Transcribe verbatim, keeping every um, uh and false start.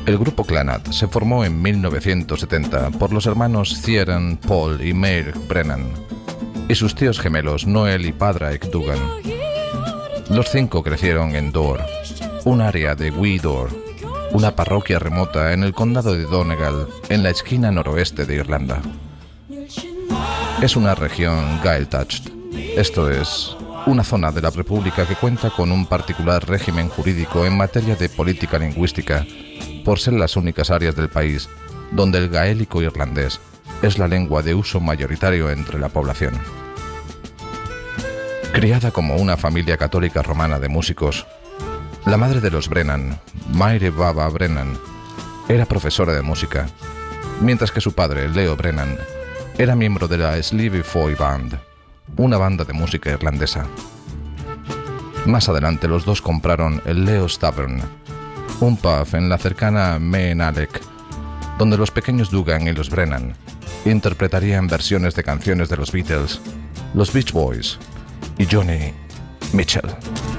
El grupo Clannad se formó en mil novecientos setenta por los hermanos Ciaran, Paul y Meir Brennan y sus tíos gemelos Noel y Padraig Dugan. Los cinco crecieron en Dore, un área de Wee Dore, una parroquia remota en el condado de Donegal, en la esquina noroeste de Irlanda. Es una región Gaeltacht, esto es, una zona de la República que cuenta con un particular régimen jurídico en materia de política lingüística, por ser las únicas áreas del país donde el gaélico irlandés es la lengua de uso mayoritario entre la población. Criada como una familia católica romana de músicos, la madre de los Brennan, Maire Baba Brennan, era profesora de música, mientras que su padre, Leo Brennan, era miembro de la Slevey Foy Band, una banda de música irlandesa. Más adelante los dos compraron el Leo's Tavern, un pub en la cercana Meenalek, donde los pequeños Dugan y los Brennan interpretarían versiones de canciones de los Beatles, los Beach Boys y Joni Mitchell.